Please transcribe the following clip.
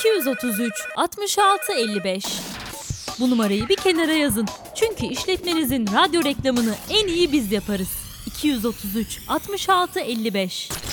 233 66 55. Bu numarayı bir kenara yazın. Çünkü işletmenizin radyo reklamını en iyi biz yaparız. 233 66 55.